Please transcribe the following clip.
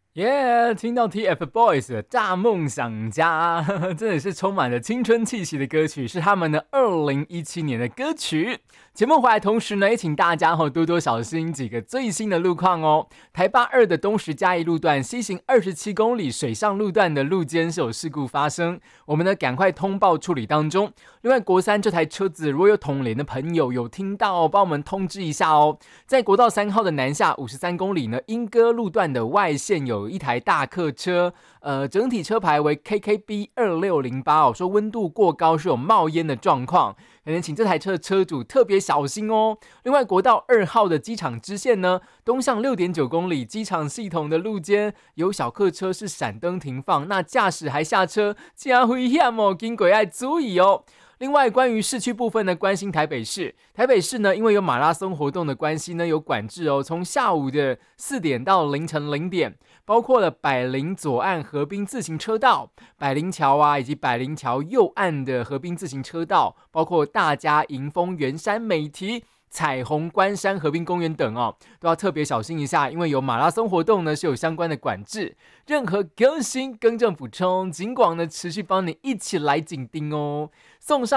耶、听到 TFBOYS 的《大梦想家》，真的是充满了青春气息的歌曲，是他们的2017年的歌曲。节目回来同时呢，也请大家多多小心几个最新的路况哦。台8-2的东石嘉义路段西行27公里水上路段的路肩是有事故发生，我们呢赶快通报处理当中。另外国三这台车子如果有统联的朋友有听到，帮我们通知一下哦。在国道3号的南下53公里呢，莺歌路段的外线有一台大客车，整体车牌为 KKB2608说温度过高是有冒烟的状况，可能请这台车的车主特别小心哦。另外国道2号的机场支线呢，东向6.9公里，机场系统的路肩有小客车是闪灯停放，那驾驶还下车，真危险哦，经过要注意哦。另外，关于市区部分呢，关心台北市。台北市呢，因为有马拉松活动的关系呢，有管制哦。从下午的4点到凌晨0点，包括了百灵左岸河滨自行车道、百灵桥啊，以及百灵桥右岸的河滨自行车道，包括大家、迎风、圆山、美堤、彩虹关山河滨公园等哦，都要特别小心一下，因为有马拉松活动呢是有相关的管制。任何更新、更正、补充，尽管呢持续帮你一起来紧盯哦。送上